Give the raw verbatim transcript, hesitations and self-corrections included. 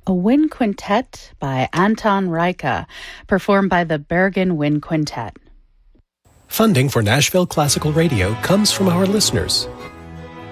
a wind quintet by Anton Reika, performed by the Bergen Wind Quintet. Funding for Nashville Classical Radio comes from our listeners